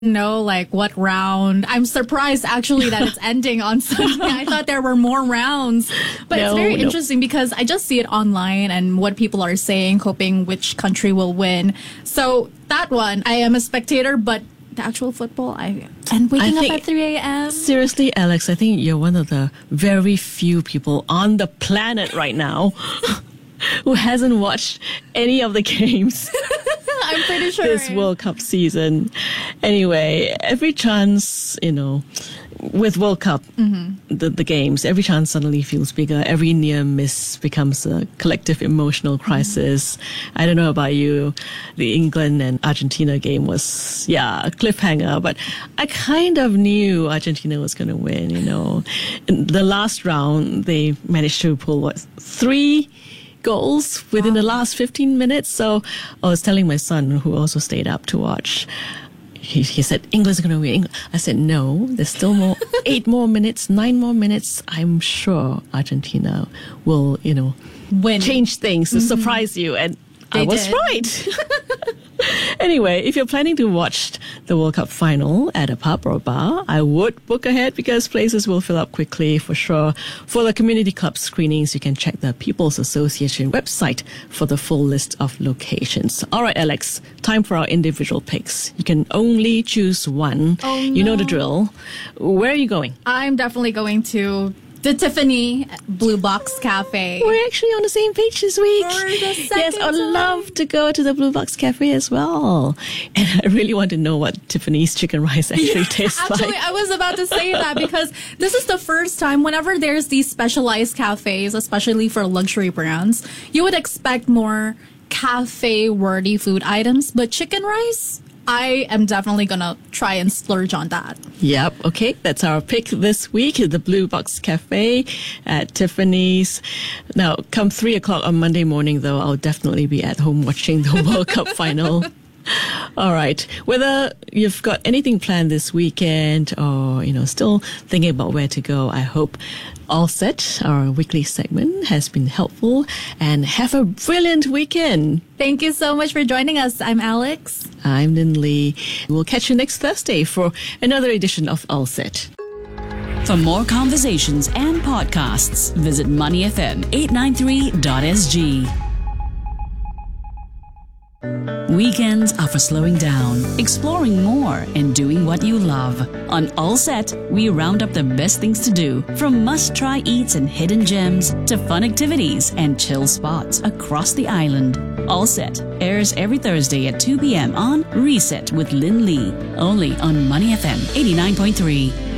know like what round. I'm surprised actually that it's ending on Sunday. I thought there were more rounds, but it's very interesting because I just see it online and what people are saying, hoping which country will win. So that one, I am a spectator, but the actual football, and waking up at 3 a.m. Seriously, Alex, I think you're one of the very few people on the planet right now who hasn't watched any of the games. I'm pretty sure. This World Cup season. Anyway, every chance, with World Cup, the games, every chance suddenly feels bigger. Every near miss becomes a collective emotional crisis. I don't know about you. The England and Argentina game was, a cliffhanger, but I kind of knew Argentina was going to win, In the last round, they managed to pull, 3 goals within the last 15 minutes. So I was telling my son, who also stayed up to watch, he said, England's going to win. I said, no, there's still 8 more minutes, 9 more minutes. I'm sure Argentina will, win, change things to surprise you. And I was right. Anyway, if you're planning to watch the World Cup final at a pub or bar, I would book ahead because places will fill up quickly for sure. For the community club screenings, you can check the People's Association website for the full list of locations. All right, Alex, time for our individual picks. You can only choose one. Oh, no. You know the drill. Where are you going? I'm definitely going to the Tiffany Blue Box Cafe. We're actually on the same page this week. Yes, I'd love to go to the Blue Box Cafe as well. And I really want to know what Tiffany's chicken rice actually tastes like. Actually, I was about to say that because this is the first time whenever there's these specialized cafes, especially for luxury brands, you would expect more cafe-worthy food items, but chicken rice, I am definitely going to try and splurge on that. Yep. Okay. That's our pick this week, the Blue Box Cafe at Tiffany's. Now, come 3 o'clock on Monday morning, though, I'll definitely be at home watching the World Cup final. All right. Whether you've got anything planned this weekend or, still thinking about where to go, I hope All Set, our weekly segment, has been helpful, and have a brilliant weekend. Thank you so much for joining us. I'm Alex. I'm Lynn Lee. We'll catch you next Thursday for another edition of All Set. For more conversations and podcasts, visit moneyfm893.sg. Weekends are for slowing down, exploring more, and doing what you love. On All Set, we round up the best things to do, from must-try eats and hidden gems to fun activities and chill spots across the island. All Set airs every Thursday at 2 p.m. on Reset with Lynn Lee, only on Money FM 89.3.